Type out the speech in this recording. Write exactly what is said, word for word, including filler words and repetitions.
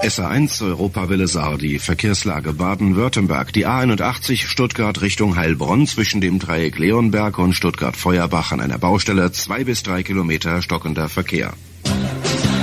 S A eins Europawelle Saar, die Verkehrslage Baden-Württemberg. Die A einundachtzig Stuttgart Richtung Heilbronn zwischen dem Dreieck Leonberg und Stuttgart-Feuerbach an einer Baustelle. Zwei bis drei Kilometer stockender Verkehr.